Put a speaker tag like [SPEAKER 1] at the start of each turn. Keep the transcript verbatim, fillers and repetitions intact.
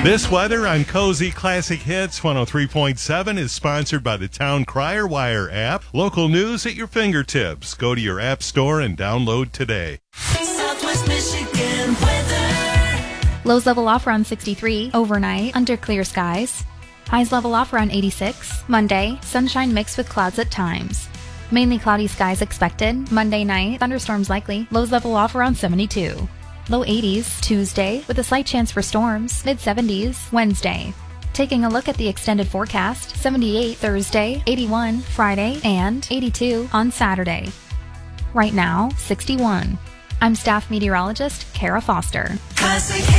[SPEAKER 1] This weather on Cozy Classic Hits one oh three point seven is sponsored by the Town Crier Wire app. Local news at your fingertips. Go to your app store and download today.
[SPEAKER 2] Southwest Michigan weather.
[SPEAKER 3] Lows level off around sixty-three, overnight, under clear skies. Highs level off around eighty-six. Monday, sunshine mixed with clouds at times. Mainly cloudy skies expected. Monday night, thunderstorms likely. Lows level off around seventy-two. Low eighties, Tuesday, with a slight chance for storms. Mid seventies, Wednesday. Taking a look at the extended forecast, seventy-eight Thursday, eighty-one Friday, and eighty-two on Saturday. Right now, sixty-one. I'm staff meteorologist Kara Foster.
[SPEAKER 2] Classic